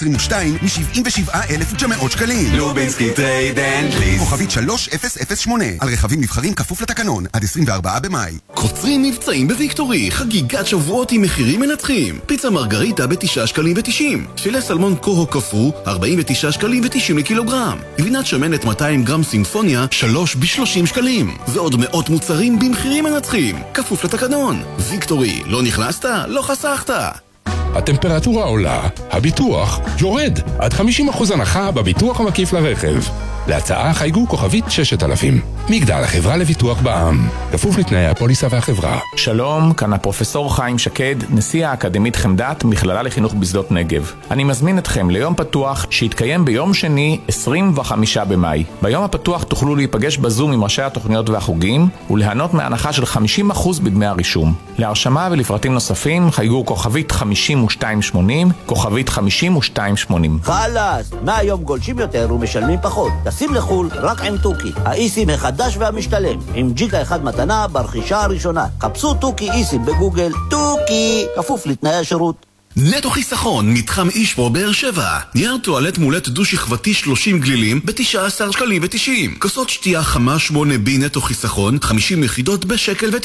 22 מ-77,900 שקלים. לובינסקי טרייד אנד ליס. כוכבית 3008. על רכבים נבחרים כפוף לתקנון. עד 24 במאי. קוצרים מבצעים בוויקטורי. חגיגת שבועות עם מחירים מנצחים. פיצה מרגריטה ב9 שקלים ו90. פילה סלמון קוהו קפוא 49 שקלים ו90 לקילוגרם. גבינת שמנת 200 גרם סימפוניה 3 ב30 שקלים. ועוד מאות מוצרים במחירים מנצחים. כפוף לתקנון. ויקטורי, לא נכנסת? לא חסכת. הטמפרטורה עולה, הביטוח יורד. עד 50% הנחה בביטוח המקיף לרכב. להצעה חייגו כוכבית 6000. מגדל, החברה לביטוח בע"מ. כפוף לתנאי הפוליסה והחברה. שלום, כאן הפרופסור חיים שקד, נשיא האקדמית חמדת, מכללה לחינוך בשדות נגב. אני מזמין אתכם ליום פתוח שיתקיים ביום שני 25 במאי. ביום הפתוח תוכלו להיפגש בזום עם ראשי התוכניות והחוגים וליהנות מהנחה של 50% בדמי הרישום. להרשמה ולפרטים נוספים חייגו כוכבית 5280, כוכבית 5280. חלאס, מהיום גולשים יותר ומשלמים פחות. טסים לחול רק עם טוקי, האיסים החדש והמשתלם, עם ג'יגה אחד מתנה ברכישה הראשונה. חפשו טוקי איסים בגוגל. טוקי, כפוף לתנאי השירות. נטו חיסכון, מתחם אישפור באר שבע. נייר טואלט מולט דו שכבתי 30 גלילים ב19 שקלים ו90. כוסות שתייה חמה 8B נטו חיסכון 50 יחידות בשקל